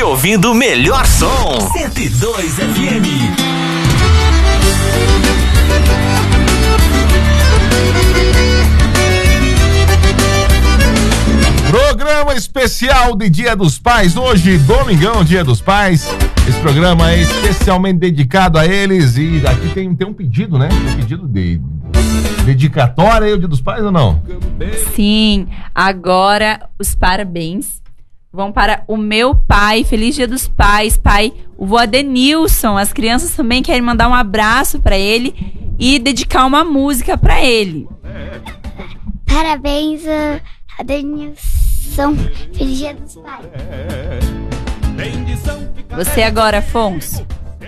sempre ouvindo o melhor som. 102 FM. Programa especial de Dia dos Pais, hoje, domingão, Dia dos Pais. Esse programa é especialmente dedicado a eles e aqui tem um pedido, né? Um pedido de dedicatória aí ao Dia dos Pais ou não? Sim, agora os parabéns vão para o meu pai. Feliz Dia dos Pais, pai, o vô Adenilson. As crianças também querem mandar um abraço para ele e dedicar uma música para ele. Parabéns, Adenilson. Feliz Dia dos Pais. Você agora, Afonso.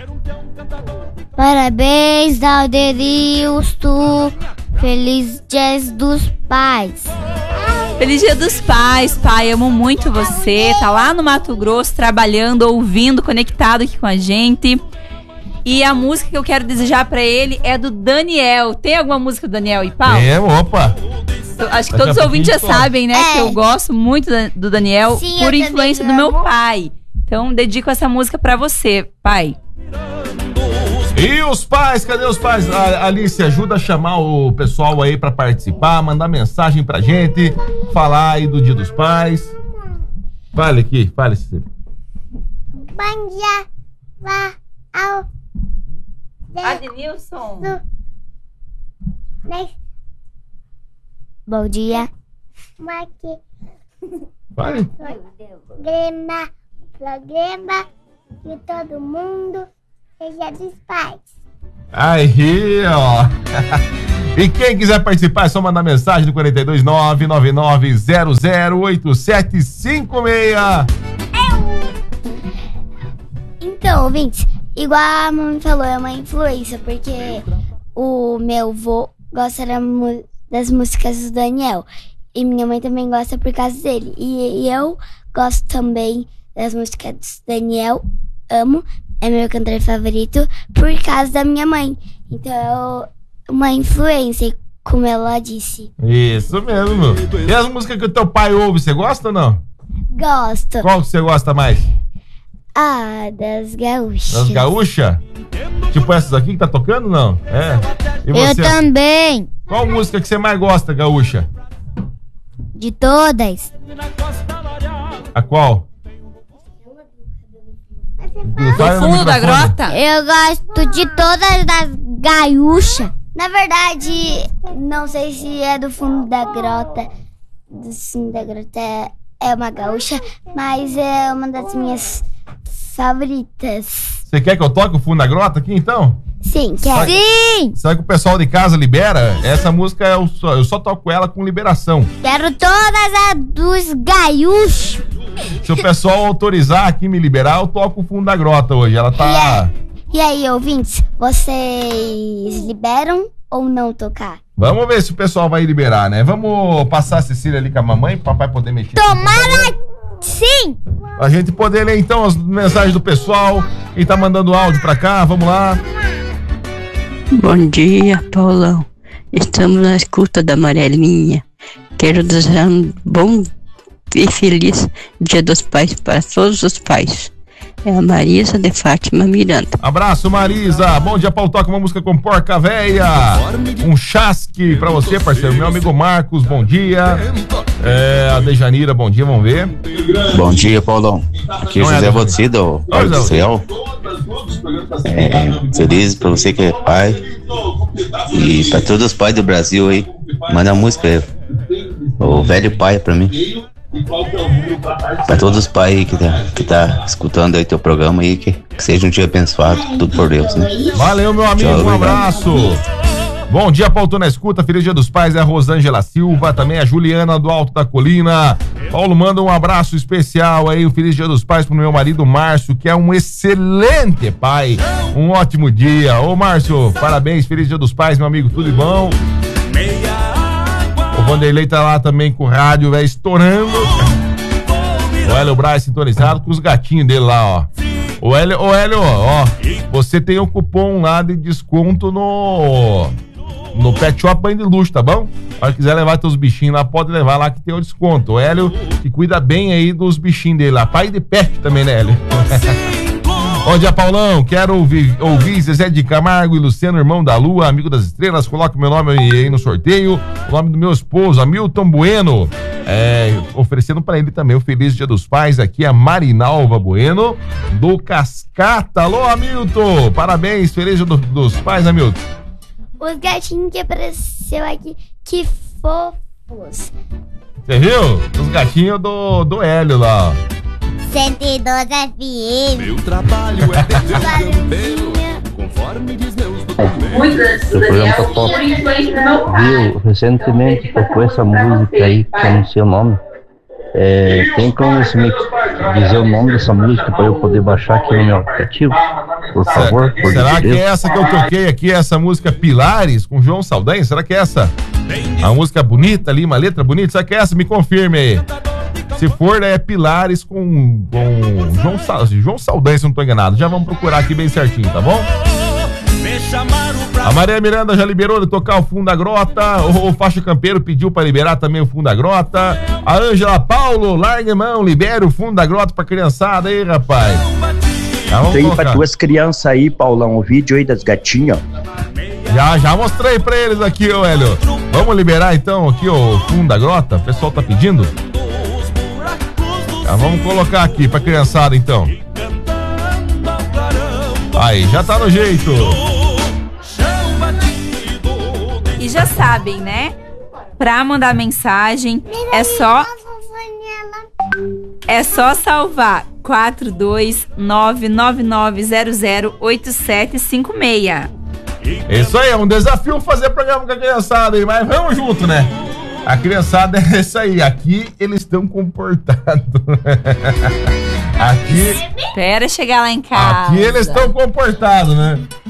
Parabéns, Adenilson. Feliz Dia dos Pais. Feliz Dia dos Pais, pai. Amo muito você. Tá lá no Mato Grosso trabalhando, ouvindo, conectado aqui com a gente. E a música que eu quero desejar pra ele é do Daniel. Tem alguma música do Daniel e Paulo? Opa! Acho que todos os ouvintes já sabem, né? Que eu gosto muito do Daniel. Sim, por influência do meu pai. Então, dedico essa música pra você, pai. E os pais, cadê os pais? Alice, ajuda a chamar o pessoal aí pra participar, mandar mensagem pra gente, falar aí do Dia dos Pais. Fale aqui, fale, Cecília. Bom dia, ao Adenilson. Bom dia. Fale. Programa de todo mundo. Dia dos Pais. Aí, ó. E quem quiser participar é só mandar mensagem no 429-9900-8756. Então, ouvintes, igual a mamãe falou, é uma influência, porque o meu vô gosta das músicas do Daniel. E minha mãe também gosta por causa dele. E eu gosto também das músicas do Daniel. Amo. É meu cantor favorito por causa da minha mãe. Então, uma influência, como ela disse. Isso mesmo. E as músicas que o teu pai ouve, você gosta ou não? Gosto. Qual que você gosta mais? Das gaúchas. Das gaúchas? Tipo essas aqui que tá tocando, não? É. E você? Eu também. Qual música que você mais gosta, gaúcha? De todas. A qual? Do fundo da grota? Eu gosto de todas das gaúchas. Na verdade, não sei se é do fundo da grota. Do fundo da grota é uma gaúcha, mas é uma das minhas favoritas. Você quer que eu toque o fundo da grota aqui, então? Sim, quero. Sim! Será que o pessoal de casa libera? Essa música eu só toco ela com liberação. Quero todas as dos gaúchos. Se o pessoal autorizar aqui, me liberar, eu toco o fundo da grota hoje. Ela tá... E aí, ouvintes, vocês liberam ou não tocar? Vamos ver se o pessoal vai liberar, né? Vamos passar a Cecília ali com a mamãe, pro papai poder mexer. Tomara sim! A gente poder ler então as mensagens do pessoal. Quem tá mandando áudio pra cá, vamos lá. Bom dia, Paulão. Estamos na escuta da Amarelinha. Quero desejar um bom e feliz Dia dos Pais para todos os pais. É a Marisa de Fátima Miranda. Abraço, Marisa. Bom dia, Paulo. Toca uma música com Porca Véia. Um chasque pra você, parceiro. Meu amigo Marcos, bom dia. A Dejanira, bom dia, vamos ver. Bom dia, Paulão. Aqui é o José Votsi do Parque do Céu. Feliz pra você que é pai. E pra todos os pais do Brasil aí. Manda a música, o velho pai pra mim. Pra todos os pais aí que tá escutando aí teu programa aí, que seja um dia abençoado, tudo por Deus, né? Valeu, meu amigo, um abraço. Bom dia, Paulo, tô na escuta, feliz Dia dos Pais, é a Rosângela Silva, também a Juliana do Alto da Colina. Paulo, manda um abraço especial aí, um feliz Dia dos Pais pro meu marido Márcio, que é um excelente pai, um ótimo dia. Ô Márcio, parabéns, feliz Dia dos Pais, meu amigo, tudo de bom. O Vanderlei tá lá também com o rádio, velho, estourando. O Hélio Braz sintonizado com os gatinhos dele lá, ó. O Hélio, ó, você tem um cupom lá de desconto no Pet Shop Banho de Luxo, tá bom? Se quiser levar teus bichinhos lá, pode levar lá que tem o desconto. O Hélio que cuida bem aí dos bichinhos dele lá. Pai de pet também, né, Hélio? Bom dia, Paulão. Quero ouvir Zezé de Camargo e Luciano, irmão da Lua, amigo das estrelas. Coloca o meu nome aí no sorteio. O nome do meu esposo, Hamilton Bueno. Oferecendo para ele também o Feliz Dia dos Pais. Aqui a Marinalva Bueno, do Cascata. Alô, Hamilton. Parabéns. Feliz Dia dos Pais, Hamilton. Os gatinhos que apareceu aqui, que fofos. Você viu? Os gatinhos do Hélio lá, ó. 112 FM. Meu trabalho é defender o campeiro, conforme diz meus documentos. O programa Top viu recentemente tocou essa música aí, que eu não sei o nome. Tem como você me dizer o nome dessa música para eu poder baixar aqui no meu aplicativo? Por favor. Será que é essa que eu toquei aqui, essa música Pilares com João Saldanha? Será que é essa? A música bonita ali, uma letra bonita? Será que é essa? Me confirme aí. Se for, é Pilares com João Saldanha, se não tô enganado. Já vamos procurar aqui bem certinho, tá bom? A Maria Miranda já liberou de tocar o Fundo da Grota. O Faixa Campeiro pediu pra liberar também o Fundo da Grota. A Ângela Paulo, larga a mão, libera o Fundo da Grota pra criançada aí, rapaz. Tem pra tuas crianças aí, Paulão, o vídeo aí das gatinhas. Já mostrei pra eles aqui, ô Hélio. Vamos liberar então aqui o Fundo da Grota? O pessoal tá pedindo? Vamos colocar aqui pra criançada então. Aí, já tá no jeito. E já sabem, né? Pra mandar mensagem é só salvar 42999008756. Isso aí, é um desafio fazer programa com a criançada aí, mas vamos junto, né? A criançada é isso aí, aqui eles estão comportados. Aqui. Espera chegar lá em casa. Aqui eles estão comportados, né?